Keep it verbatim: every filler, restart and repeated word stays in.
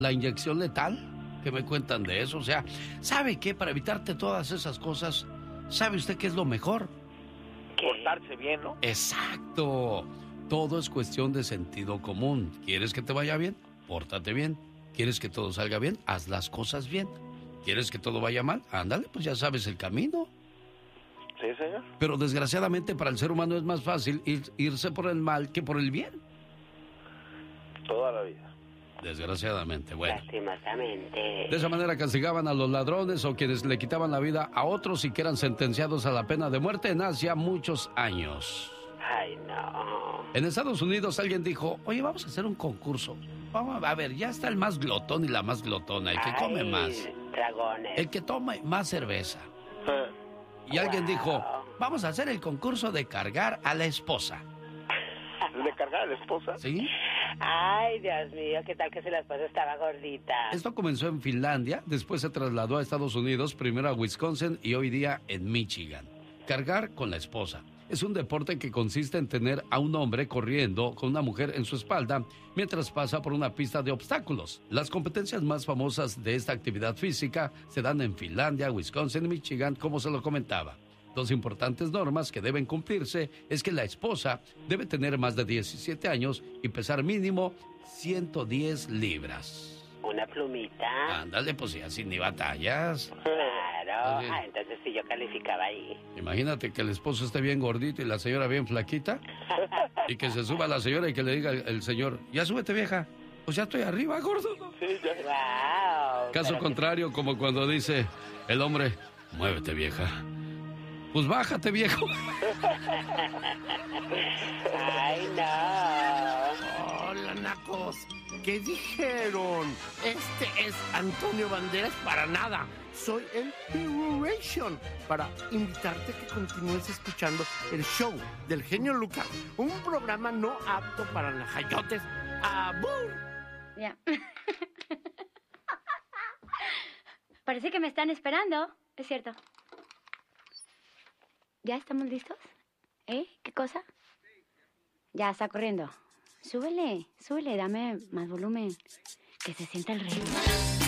la inyección letal, ¿qué me cuentan de eso? O sea, ¿sabe qué? Para evitarte todas esas cosas, ¿sabe usted qué es lo mejor? Portarse bien, ¿no? Exacto. Todo es cuestión de sentido común. ¿Quieres que te vaya bien? Pórtate bien. ¿Quieres que todo salga bien? Haz las cosas bien. ¿Quieres que todo vaya mal? Ándale, pues ya sabes el camino. Sí, señor. Pero desgraciadamente para el ser humano es más fácil ir, irse por el mal que por el bien. Toda la vida. Desgraciadamente, bueno. Lastimosamente. De esa manera castigaban a los ladrones o quienes le quitaban la vida a otros y que eran sentenciados a la pena de muerte en Asia muchos años. Ay, no. En Estados Unidos alguien dijo, oye, vamos a hacer un concurso. Vamos a ver, ya está el más glotón y la más glotona, el que Ay, come más. Dragones. El que tome más cerveza. Y alguien dijo, vamos a hacer el concurso de cargar a la esposa. ¿De cargar a la esposa? ¿Sí? Ay, Dios mío, ¿qué tal que si la esposa estaba gordita? Esto comenzó en Finlandia, después se trasladó a Estados Unidos, primero a Wisconsin y hoy día en Michigan. Cargar con la esposa. Es un deporte que consiste en tener a un hombre corriendo con una mujer en su espalda mientras pasa por una pista de obstáculos. Las competencias más famosas de esta actividad física se dan en Finlandia, Wisconsin y Michigan, como se lo comentaba. Dos importantes normas que deben cumplirse es que la esposa debe tener más de diecisiete años y pesar mínimo ciento diez libras. Una plumita. Ándale, pues ya sin ni batallas. Claro. Así. Ah, entonces sí yo calificaba ahí. Imagínate que el esposo esté bien gordito y la señora bien flaquita. Y que se suba la señora y que le diga el señor, ya súbete vieja. Pues ya estoy arriba, gordo. Sí, ya. Wow. Caso contrario, que... como cuando dice el hombre, muévete vieja. Pues bájate, viejo. Ay, no. Hola, nacos. ¿Qué dijeron? Este es Antonio Banderas para nada. Soy el Hero para invitarte a que continúes escuchando el show del genio Lucas, un programa no apto para najayotes. ¡Abur! Ya. Parece que me están esperando. Es cierto. ¿Ya estamos listos? ¿Eh? ¿Qué cosa? Ya está corriendo. Súbele, súbele, dame más volumen. Que se sienta el ritmo.